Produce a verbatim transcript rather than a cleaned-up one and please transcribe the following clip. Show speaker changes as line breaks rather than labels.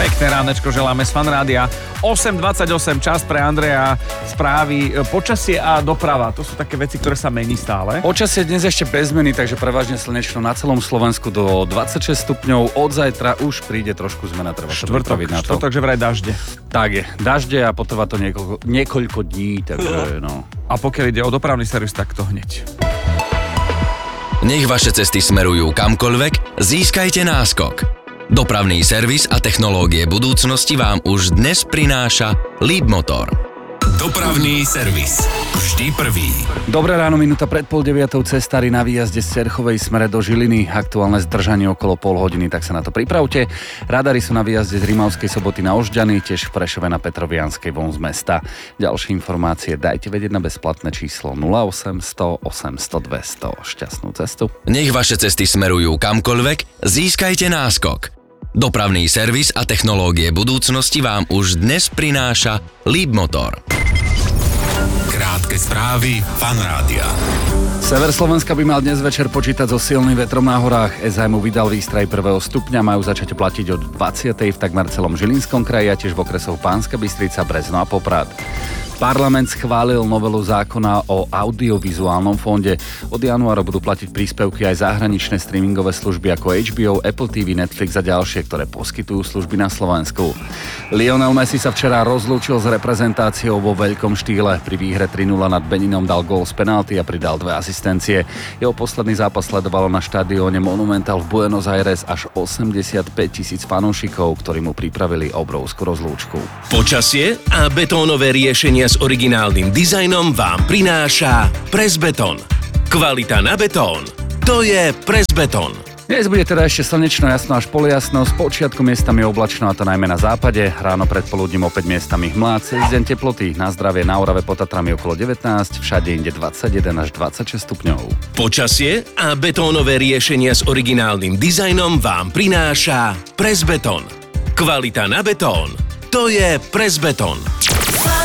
Pekné ránečko želáme z Fan Rádia. osem dvadsaťosem, čas pre Andreja, správy, počasie a doprava. To sú také veci, ktoré sa mení stále.
Počasie dnes ešte bez zmeny, takže prevažne slnečno na celom Slovensku do dvadsaťšesť stupňov. Od zajtra už príde trošku zmena, treba sa pripraviť na to.
Štvrtok, že vraj dažde.
Tak je, dažde a potrvá to niekoľko, niekoľko dní, takže no.
A pokiaľ ide o dopravný servis, tak to hneď.
Nech vaše cesty smerujú kamkoľvek, získajte náskok. Dopravný servis a technológie budúcnosti vám už dnes prináša Leapmotor. Dopravný servis. Vždy prvý.
Dobré ráno, minúta pred pol deviatou, cestári na výjazde z Cerchovej smere do Žiliny. Aktuálne zdržanie okolo pol hodiny, tak sa na to pripravte. Radary sú na výjazde z Rimavskej Soboty na Ožďany, tiež v Prešove na Petrovianskej von z mesta. Ďalšie informácie dajte vedieť na bezplatné číslo nula osem sto osemsto dvesto. Šťastnú cestu.
Nech vaše cesty smerujú kamkoľvek, získajte náskok. Dopravný servis a technológie budúcnosti vám už dnes prináša Leapmotor. Krátke správy Fan Rádia.
Sever Slovenska by mal dnes večer počítať so silným vetrom na horách. es há em vydal výstraj prvého stupňa, majú začať platiť od dvadsiatej v takmer celom Žilinskom kraji a tiež v okresoch Banská Bystrica, Brezno a Poprad. Parlament schválil novelu zákona o audiovizuálnom fonde. Od januára budú platiť príspevky aj zahraničné streamingové služby ako há bé ó, Apple té vé, Netflix a ďalšie, ktoré poskytujú služby na Slovensku. Lionel Messi sa včera rozlúčil s reprezentáciou vo veľkom štýle. Pri výhre tri nula nad Beninom dal gól z penalty a pridal dve asistencie. Jeho posledný zápas sledovalo na štadióne Monumental v Buenos Aires až osemdesiatpäť tisíc fanúšikov, ktorí mu pripravili obrovskú rozlúčku.
Počasie a betónové riešenia s originálnym dizajnom vám prináša Presbeton. Kvalita na betón, to je Presbeton.
Dnes bude teda ešte slnečno, jasno až polijasno, z počiatku miestami oblačno, a to najmä na západe, ráno predpoludním opäť miestami hmlad, cez deň teploty, na zdravie na Orave pod Tatrami okolo devätnásť, všade inde dvadsaťjeden až dvadsaťšesť stupňov.
Počasie a betónové riešenia s originálnym dizajnom vám prináša Presbeton. Kvalita na betón, to je Presbeton.